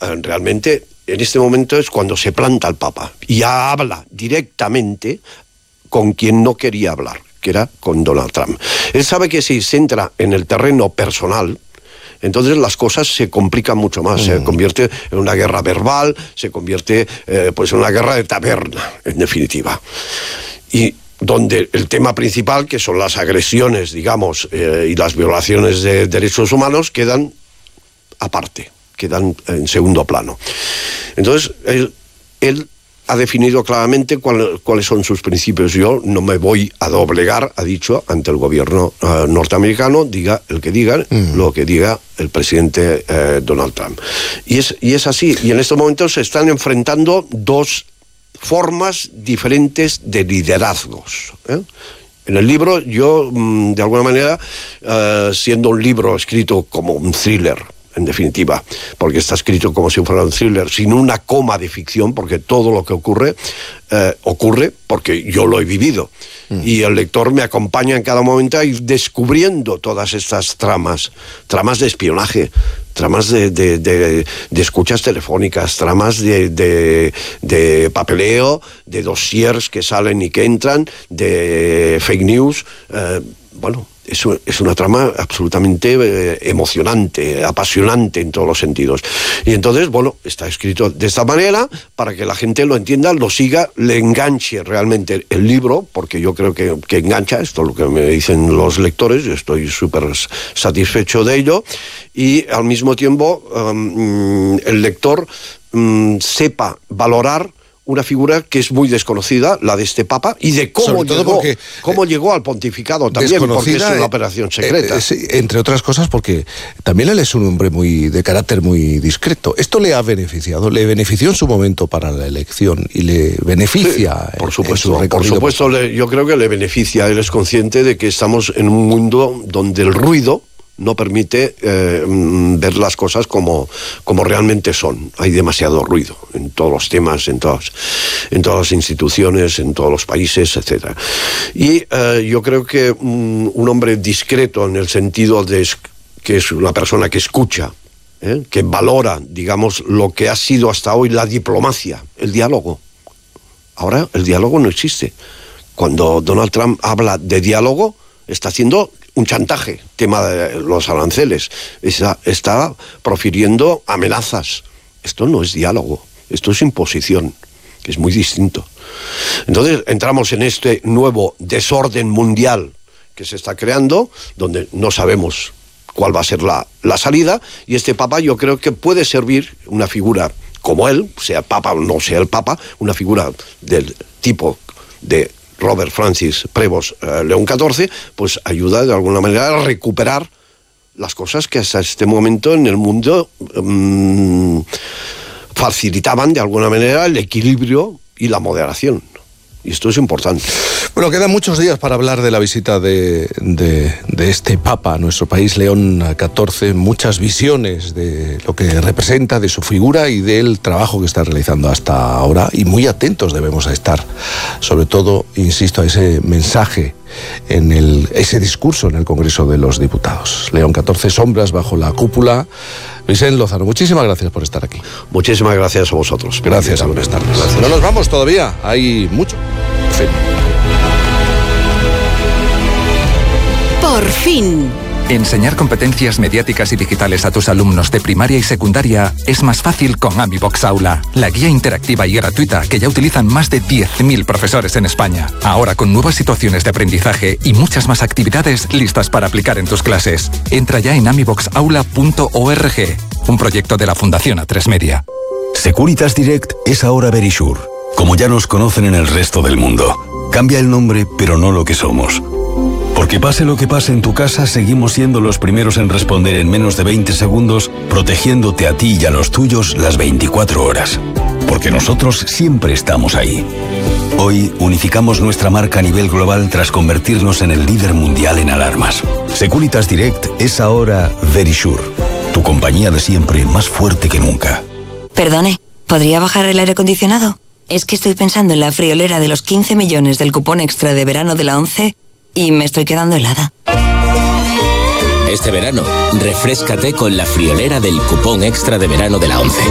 realmente en este momento es cuando se planta el Papa y habla directamente con quien no quería hablar, que era con Donald Trump. Él sabe que si se entra en el terreno personal, entonces las cosas se complican mucho más, se convierte en una guerra verbal, se convierte pues en una guerra de taberna, en definitiva. Y donde el tema principal, que son las agresiones, digamos, y las violaciones de derechos humanos, quedan aparte, quedan en segundo plano. Entonces, él ha definido claramente cuáles son sus principios. Yo no me voy a doblegar, ha dicho, ante el gobierno norteamericano, diga el que diga, lo que diga el presidente Donald Trump. Y es así. Y en estos momentos se están enfrentando dos formas diferentes de liderazgos. En el libro yo, de alguna manera, siendo un libro escrito como un thriller, en definitiva, porque está escrito como si fuera un thriller, sin una coma de ficción, porque todo lo que ocurre porque yo lo he vivido. Y el lector me acompaña en cada momento a ir descubriendo todas estas tramas de espionaje, tramas de escuchas telefónicas, tramas de papeleo, de dossiers que salen y que entran, de fake news. Bueno, es una trama absolutamente emocionante, apasionante en todos los sentidos. Y entonces, bueno, está escrito de esta manera para que la gente lo entienda, lo siga, le enganche realmente el libro, porque yo creo que engancha, esto es lo que me dicen los lectores, yo estoy súper satisfecho de ello, y al mismo tiempo el lector sepa valorar una figura que es muy desconocida, la de este Papa, y de cómo llegó al pontificado también, porque es una operación secreta. Entre otras cosas porque también él es un hombre de carácter muy discreto. Esto le ha beneficiado, le benefició en su momento para la elección y le beneficia. Sí, por supuesto, yo creo que le beneficia. Él es consciente de que estamos en un mundo donde el ruido no permite ver las cosas como realmente son. Hay demasiado ruido en todos los temas, en todas las instituciones, en todos los países, etc. Y yo creo que un hombre discreto en el sentido de que es una persona que escucha, que valora, digamos, lo que ha sido hasta hoy la diplomacia, el diálogo. Ahora el diálogo no existe. Cuando Donald Trump habla de diálogo, está haciendo un chantaje, tema de los aranceles, está profiriendo amenazas. Esto no es diálogo, esto es imposición, que es muy distinto. Entonces entramos en este nuevo desorden mundial que se está creando, donde no sabemos cuál va a ser la salida, y este Papa yo creo que puede servir una figura como él, sea Papa o no sea el Papa, una figura del tipo de Robert Francis Prevost León XIV, pues ayuda de alguna manera a recuperar las cosas que hasta este momento en el mundo facilitaban de alguna manera el equilibrio y la moderación. Y esto es importante. Bueno, quedan muchos días para hablar de la visita de este Papa a nuestro país, León XIV, muchas visiones de lo que representa, de su figura y del trabajo que está realizando hasta ahora, y muy atentos debemos a estar, sobre todo, insisto, a ese mensaje, ese discurso en el Congreso de los Diputados. León XIV, sombras bajo la cúpula. Vicente Lozano, muchísimas gracias por estar aquí. Muchísimas gracias a vosotros. Gracias, buenas tardes. No nos vamos todavía, hay mucho. Sí. Por fin. Enseñar competencias mediáticas y digitales a tus alumnos de primaria y secundaria es más fácil con AmiBox Aula, la guía interactiva y gratuita que ya utilizan más de 10.000 profesores en España. Ahora con nuevas situaciones de aprendizaje y muchas más actividades listas para aplicar en tus clases. Entra ya en amiboxaula.org, un proyecto de la Fundación A3 Media. Securitas Direct es ahora Verisure, como ya nos conocen en el resto del mundo. Cambia el nombre, pero no lo que somos. Porque pase lo que pase en tu casa, seguimos siendo los primeros en responder en menos de 20 segundos, protegiéndote a ti y a los tuyos las 24 horas. Porque nosotros siempre estamos ahí. Hoy unificamos nuestra marca a nivel global tras convertirnos en el líder mundial en alarmas. Securitas Direct es ahora Verisure, tu compañía de siempre más fuerte que nunca. Perdone, ¿podría bajar el aire acondicionado? Es que estoy pensando en la friolera de los 15 millones del cupón extra de verano de la ONCE y me estoy quedando helada. Este verano, refréscate con la friolera del cupón extra de verano de la ONCE.